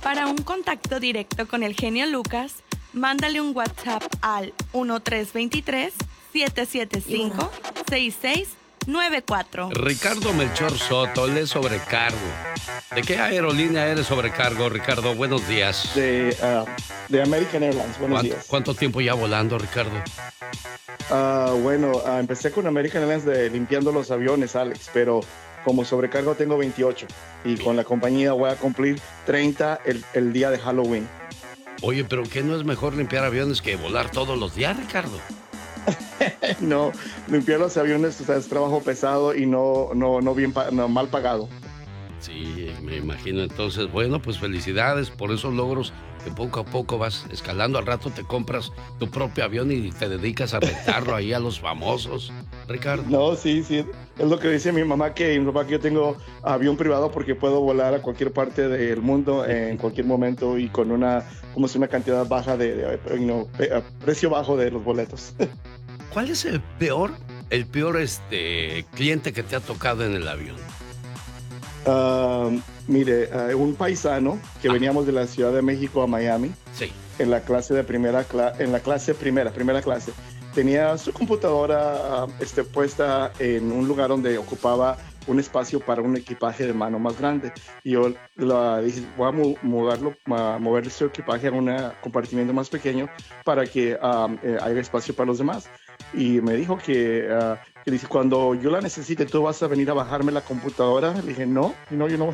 Para un contacto directo con el genio Lucas, mándale un WhatsApp al 1323-775-6694. Ricardo Melchor Soto, él es sobrecargo. ¿De qué aerolínea eres sobrecargo, Ricardo? Buenos días. De American Airlines, buenos días. ¿Cuánto tiempo ya volando, Ricardo? Empecé con American Airlines limpiando los aviones, Alex, pero como sobrecargo tengo 28 y con la compañía voy a cumplir 30 el día de Halloween. Oye, ¿pero qué no es mejor limpiar aviones que volar todos los días, Ricardo? No, limpiar los aviones, o sea, es trabajo pesado y no mal pagado. Sí, me imagino. Entonces, bueno, pues felicidades por esos logros que poco a poco vas escalando. Al rato te compras tu propio avión y te dedicas a rentarlo ahí a los famosos, Ricardo. No, sí, es lo que dice mi papá, que yo tengo avión privado porque puedo volar a cualquier parte del mundo en cualquier momento y con una cantidad baja precio bajo de los boletos. ¿Cuál es el peor cliente que te ha tocado en el avión? Un paisano que veníamos de la Ciudad de México a Miami. Sí. En la clase de primera clase. Tenía su computadora puesta en un lugar donde ocupaba un espacio para un equipaje de mano más grande. Y yo dije, voy a mover su equipaje a un compartimiento más pequeño para que haya espacio para los demás. Y me dijo que dice, cuando yo la necesite, ¿tú vas a venir a bajarme la computadora? Le dije, no, yo no.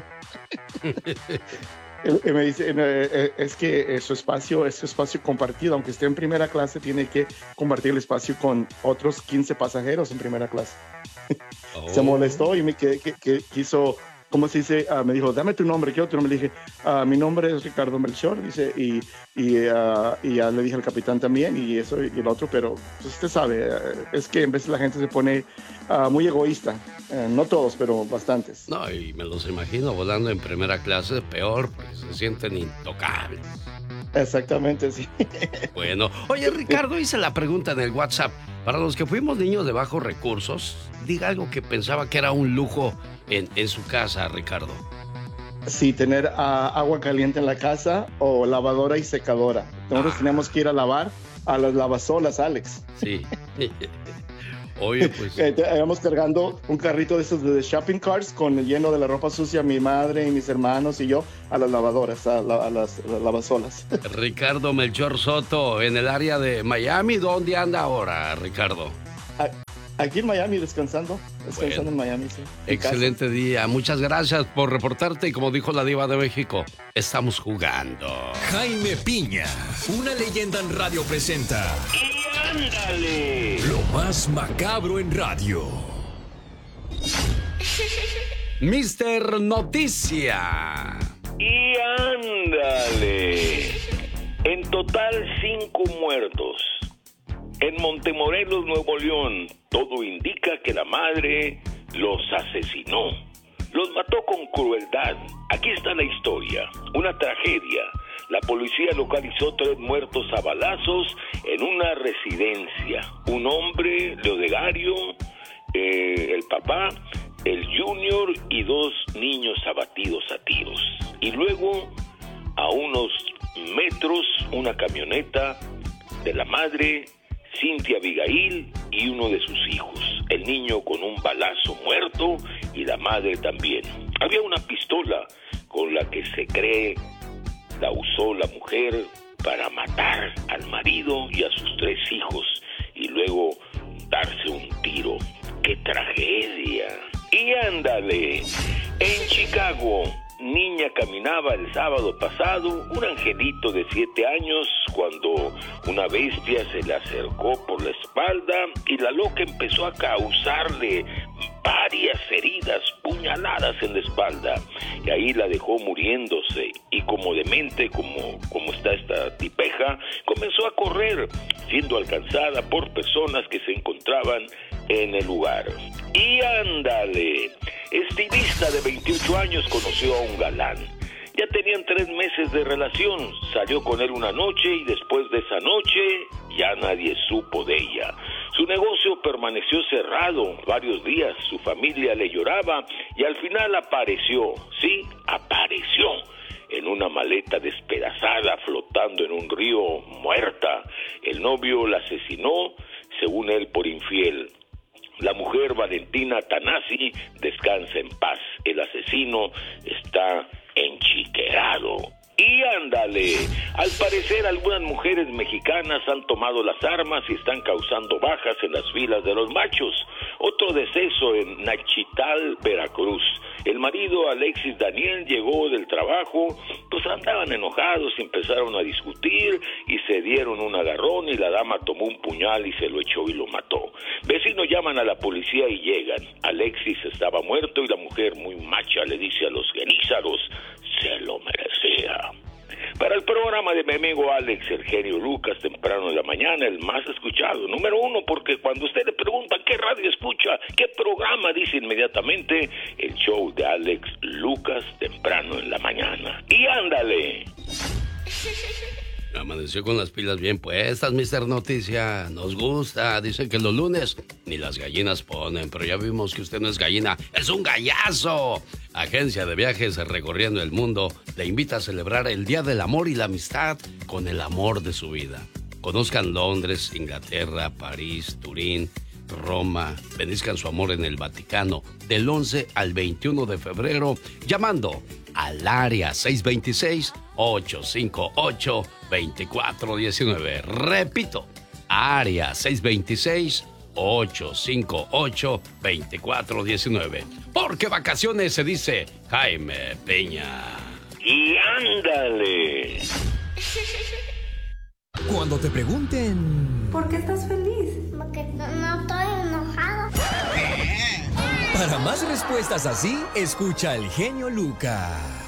Él me dice, es que su espacio es su espacio compartido, aunque esté en primera clase, tiene que compartir el espacio con otros 15 pasajeros en primera clase. Oh. Se molestó y me quiso, ¿cómo se dice? Me dijo, dame tu nombre. ¿Qué otro nombre? Le dije, mi nombre es Ricardo Melchor, dice, y ya le dije al capitán también, y eso y el otro, pero pues, usted sabe, es que en vez la gente se pone muy egoísta. No todos, pero bastantes. No, y me los imagino volando en primera clase, peor, porque se sienten intocables. Exactamente, sí. Bueno, oye, Ricardo, hice la pregunta en el WhatsApp. Para los que fuimos niños de bajos recursos, diga algo que pensaba que era un lujo en su casa, Ricardo. Sí, tener agua caliente en la casa o lavadora y secadora. Nosotros teníamos que ir a lavar a las lavasolas, Alex. Sí. Oye, pues. Íbamos cargando un carrito de esos de shopping carts con lleno de la ropa sucia, mi madre y mis hermanos y yo, a las lavadoras, a las lavasolas. Ricardo Melchor Soto, en el área de Miami, ¿dónde anda ahora, Ricardo? Aquí en Miami, descansando bueno, en Miami, sí. Excelente día, muchas gracias por reportarte y como dijo la diva de México, estamos jugando. Jaime Piña, una leyenda en radio presenta... ¡Y ándale! Lo más macabro en radio. Mister Noticia. ¡Y ándale! En total 5 muertos. En Montemorelos, Nuevo León, todo indica que la madre los asesinó. Los mató con crueldad. Aquí está la historia. Una tragedia. La policía localizó 3 muertos a balazos en una residencia. Un hombre, Leodegario, el papá, el Junior y 2 niños abatidos a tiros. Y luego, a unos metros, una camioneta de la madre, Cintia Abigail, y uno de sus hijos. El niño con un balazo muerto y la madre también. Había una pistola con la que se cree la usó la mujer para matar al marido y a sus 3 hijos y luego darse un tiro. ¡Qué tragedia! Y ándale, en Chicago, niña caminaba el sábado pasado, un angelito de 7 años, cuando una bestia se le acercó por la espalda y la loca empezó a causarle varias heridas, puñaladas en la espalda, y ahí la dejó muriéndose, y como demente, como está esta tipeja, comenzó a correr, siendo alcanzada por personas que se encontraban en el lugar. Y ándale, estilista de 28 años conoció a un galán. Ya tenían 3 meses de relación, salió con él una noche y después de esa noche ya nadie supo de ella. Su negocio permaneció cerrado varios días, su familia le lloraba y al final apareció, sí, apareció en una maleta despedazada flotando en un río, muerta. El novio la asesinó, según él, por infiel. La mujer, Valentina Tanasi, descansa en paz. El asesino está enchiquerado. Y ándale, al parecer algunas mujeres mexicanas han tomado las armas y están causando bajas en las filas de los machos. Otro deceso en Nachital, Veracruz. El marido, Alexis Daniel, llegó del trabajo, pues andaban enojados y empezaron a discutir y se dieron un agarrón y la dama tomó un puñal y se lo echó y lo mató. Vecinos llaman a la policía y llegan. Alexis estaba muerto y la mujer, muy macha, le dice a los genízaros, se lo merecía. Para el programa de mi amigo Alex, el genio Lucas, temprano en la mañana, el más escuchado, número uno, porque cuando usted le pregunta qué radio escucha, qué programa, dice inmediatamente el show de Alex Lucas, temprano en la mañana. Y ándale. Amaneció con las pilas bien puestas, Mr. Noticia. Nos gusta. Dicen que los lunes ni las gallinas ponen, pero ya vimos que usted no es gallina, es un gallazo. Agencia de Viajes Recorriendo el Mundo le invita a celebrar el Día del Amor y la Amistad con el amor de su vida. Conozcan Londres, Inglaterra, París, Turín, Roma. Benizcan su amor en el Vaticano del 11 al 21 de febrero llamando al área 626-858-2419. Repito, área 626-858-2419. Porque vacaciones se dice Jaime Peña. Y ándale. Cuando te pregunten... ¿Por qué estás feliz? Porque no estoy enojado. Para más respuestas así, escucha al genio Lucas.